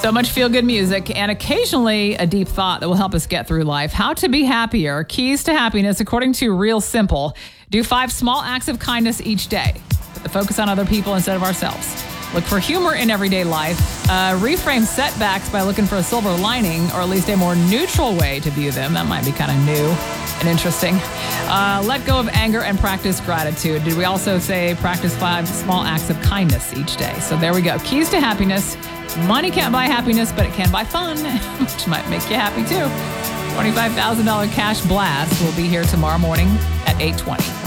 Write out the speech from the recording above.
So much feel-good music and occasionally a deep thought that will help us get through life. How to be happier. Keys to happiness, according to Real Simple. Do 5 small acts of kindness each day. Put the focus on other people instead of ourselves. Look for humor in everyday life. Reframe setbacks by looking for a silver lining, or at least a more neutral way to view them. That might be kind of new and interesting. Let go of anger and practice gratitude. Did we also say practice 5 small acts of kindness each day? So there we go. Keys to happiness. Money can't buy happiness, but it can buy fun, which might make you happy too. $25,000 cash blast will be here tomorrow morning at 8:20.